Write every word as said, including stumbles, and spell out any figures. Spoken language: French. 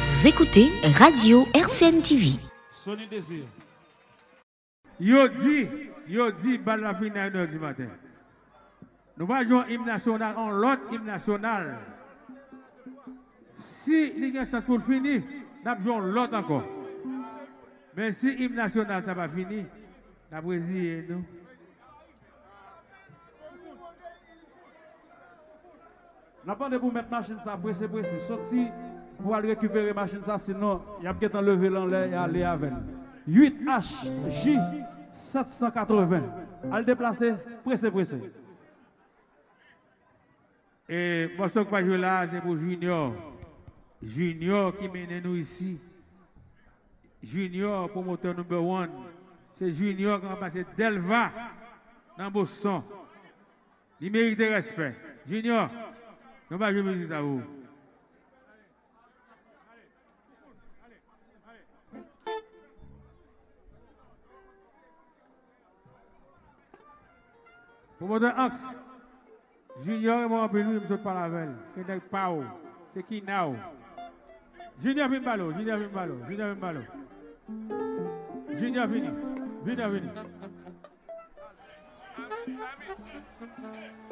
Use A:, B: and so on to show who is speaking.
A: Vous écoutez Radio R C N T V.
B: Sonny Désir.
C: Yo dit, yo dit, balle la fin à une heure du matin. Nous allons jouer hymne national en l'autre hymne national. Si il y a une chance pour le finir, nous allons jouer l'autre encore. Mais si hymne national ça va finir, nous allons résigner nous.
B: N'a pas de pour mettre machine ça pressé pressé. Sorti pour aller récupérer machine ça sinon il y a peut-être enlever l'enlever et aller avec. huit H J sept cent quatre-vingts. Al déplacer pressé pressé.
C: Et moi ce que je joue là c'est pour Junior. Junior qui mène nous ici. Junior promoteur number one. C'est Junior qui a passé Delva dans Boston. Il mérite respect. Junior, nous allons jouer musique à vous. Promoteur Axe. Junior et moi, je ne sais pas la veille. C'est qui now? Junior vient ballot, Junior vient ballot, Junior vient ballot. Junior vini, Junior vini.